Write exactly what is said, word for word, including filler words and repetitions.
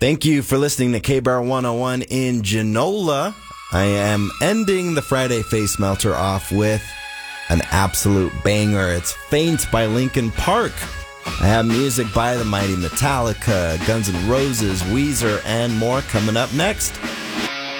Thank you for listening to K-Bar one oh one in Genola. I am ending the Friday Face Melter off with an absolute banger. It's Faint by Linkin Park. I have music by the mighty Metallica, Guns N' Roses, Weezer, and more coming up next.